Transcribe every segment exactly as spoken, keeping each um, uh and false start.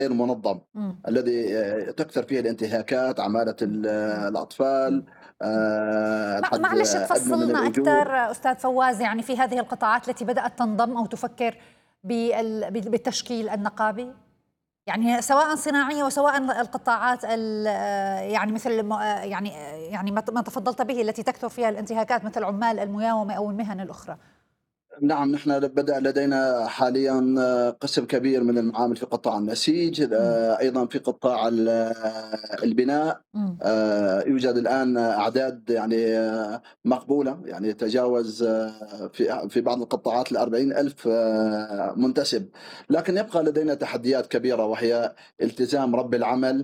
غير منظم، إمم. الذي آآ تكثر فيه الانتهاكات، عمالة إمم، ال إمم، الأطفال، إمم، إمم. آآ مع الحد معلش أدنى من تفصّلنا الأجور. أكتر أستاذ فواز، يعني في هذه القطاعات التي بدأت تنضم أو تفكّر بال بال بالتشكيل النقابي؟ يعني سواء صناعية وسواء القطاعات ال يعني مثل الم يعني يعني ما ت ما تفضّلت به التي تكثر فيها الانتهاكات مثل عمال المياومة أو المهن الأخرى. نعم، نحن بدأ لدينا حاليًا قسم كبير من المعامل في قطاع النسيج، إمم، آآ أيضًا في قطاع ال البناء. إمم، آآ يوجد الآن أعداد يعني آه، مقبولة، يعني يتجاوز آه، في في بعض القطاعات الأربعين ألف منتسب، لكن يبقى لدينا تحديات كبيرة، وهي التزام رب العمل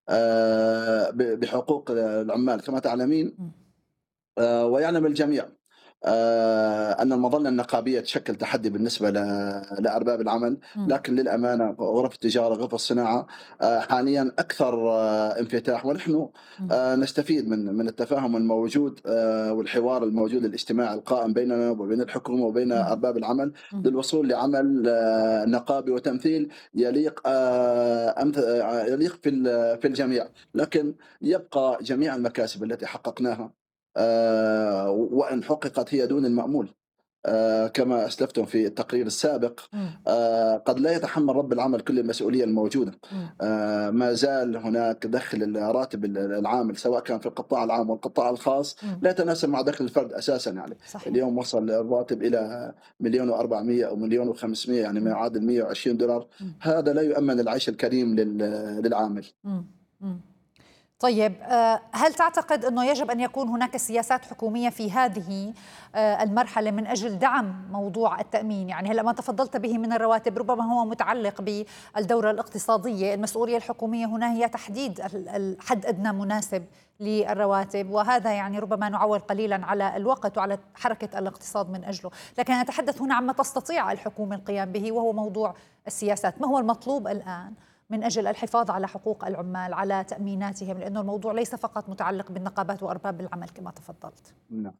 آآ ب بحقوق العمال. كما تعلمين إمم، آآ ويعلم الجميع آآ أن المظلة النقابية تشكل تحدي بالنسبة ل لأرباب العمل، إمم، لكن للأمانة غرف التجارة، غرف الصناعة آآ حاليًا أكثر آه، انفتاح، ونحن إمم، آآ نستفيد من من التفاهم الموجود آآ والحوار الموجود الاجتماعي القائم بيننا وبين الحكومة وبين إمم، أرباب العمل، إمم، للوصول لعمل آه، نقابي وتمثيل يليق آآ أمث آآ يليق في ال في الجميع، لكن يبقى جميع المكاسب التي حققناها آآ وإن حُقِّقت هي دون المأمول. آآ كما أسلفتم في التقرير السابق، إمم، آآ قد لا يتحمّل رب العمل كل المسؤولية الموجودة. إمم، آآ ما زال هناك دخْل ال راتب ال العامل سواء كان في القطاع العام والقطاع الخاص إمم، لا يتناسب مع دخْل الفرد أساسًا يعني. صحيح، اليوم وصل الراتب إلى مليون وأربعمية أو مليون وخمسمية، يعني ما إمم، يعادل مئة وعشرين دولار. إمم، هذا لا يؤمّن العيش الكريم لل للعامل. إمم، إمم. طيب، آآ، هل تعتقد أنه يجب أن يكون هناك سياسات حكومية في هذه آآ، المرحلة من أجل دعم موضوع التأمين؟ يعني هلأ ما تفضلت به من الرواتب ربما هو متعلق بالدورة الاقتصادية، المسؤولية الحكومية هنا هي تحديد ال ال حد أدنى مناسب للرواتب، وهذا يعني ربما نعوّل قليلًا على الوقت وعلى حركة الاقتصاد من أجله، لكن أتحدث هنا عما تستطيع الحكومة القيام به وهو موضوع السياسات. ما هو المطلوب الآن من أجل الحفاظ على حقوق العمال، على تأميناتهم، لأنه الموضوع ليس فقط متعلق بالنقابات وأرباب العمل كما تفضلت. نعم.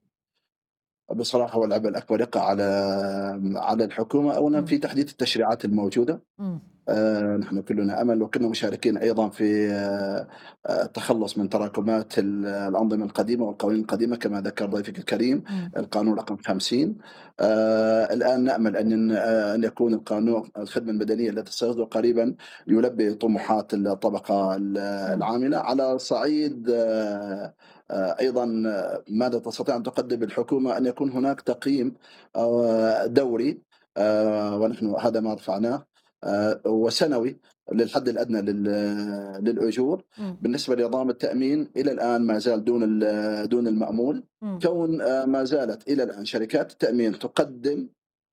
بصراحة هو العبء الأكبر يقع على على الحكومة أولًا إمم، في تحديث التشريعات الموجودة. إمم، آآ نحن كلنا أمل وكنا مشاركين أيضًا في آآ التخلُّص من تراكمات ال الأنظمة القديمة والقوانين القديمة كما ذكر ضيفِك الكريم، إمم، القانون رقم خمسين. آآ الآن نأمل أن آآ أن يكون القانون الخدمة المدنية التي ستصدر قريبًا يلبي طموحات الطبقة ال إمم، العاملة. على صعيد آآ أيضًا ماذا تستطيع أن تقدم الحكومة؟ أن يكون هناك تقييم آآ دوري، آآ ونحن هذا ما رفعناه آآ وسنوي للحد الأدنى لل للأجور. إمم، بالنسبة لنظام التأمين إلى الآن ما زال دون ال دون المأمول، إمم، كون آآ ما زالت إلى الآن شركات التأمين تقدم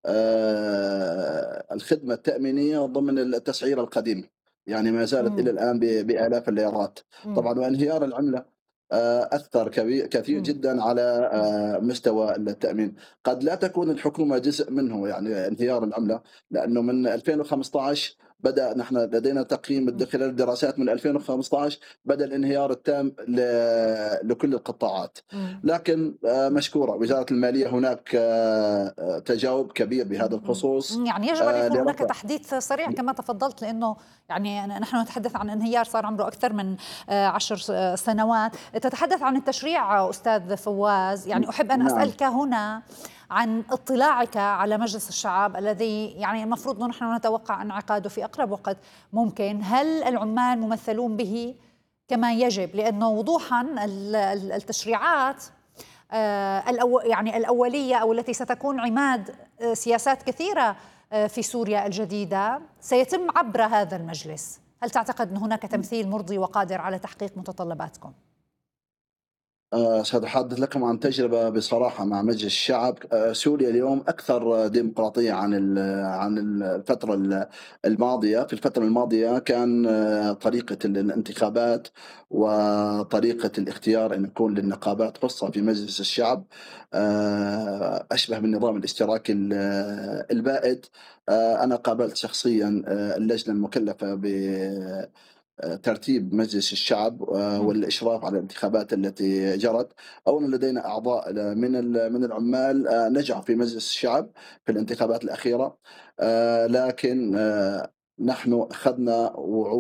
آآ الخدمة التأمينية ضمن التسعيرة القديمة، يعني ما زالت إلى إمم، الآن ب بآلاف الليرات. إمم، طبعًا وانهيار العملة آآ أثّر كبي كثير إمم، جدًا على إمم، آآ مستوى التأمين. قد لا تكون الحكومة جزء منه، يعني انهيار العملة، لأنه من ألفين وخمسة عشر بدأ نحن لدينا تقييم إمم، د خلال الدراسات من ألفين وخمسة عشر بدأ الانهيار التام ل لكل القطاعات. إمم. لكن آآ مشكورة وزارة المالية هناك آآ تجاوب كبير بهذا إمم، إمم، الخصوص إمم، يعني يجب أن آآ يكون هناك لرفع. تحديث سريع كما تفضلت، لأنه يعني ن نحن نتحدث عن انهيار صار عمره أكثر من آآ عشر س آه، سنوات. تتحدث عن التشريع أستاذ فواز، ن يعني أحب أن نعم. أسألك هنا عن اطلاعك على مجلس الشعب الذي يعني المفروض أنه نحن نتوقع انعقاده في أقرب وقت ممكن. هل العمال ممثلون به كما يجب؟ لأنه وضوحًا ال ال التشريعات آآ الأو يعني الأولية أو التي ستكون عماد آآ سياسات كثيرة آآ في سوريا الجديدة، سيتم عبر هذا المجلس. هل تعتقد أن هناك تمثيل مرضي وقادر على تحقيق متطلباتكم؟ آآ سأتحدث لكم عن تجربة بصراحة مع مجلس الشعب. آآ سوريا اليوم أكثر ديمقراطية عن ال عن ال الفترة ال الماضية. في الفترة الماضية كان آه، طريقة ال الانتخابات وطريقة الاختيار أن يكون للنقابات حصة في مجلس الشعب آآ أشبه بالنظام الاشتراكي ال البائد. آآ أنا قابلت شخصيًا آآ اللجنة المكلفة ب آآ ترتيب مجلس الشعب آآ إمم، والإشراف على الانتخابات التي جرت. أولًا لدينا أعضاء ل من ال من العمال آآ نجحوا في مجلس الشعب في الانتخابات الأخيرة. آآ لكن آآ نحن أخذنا وعو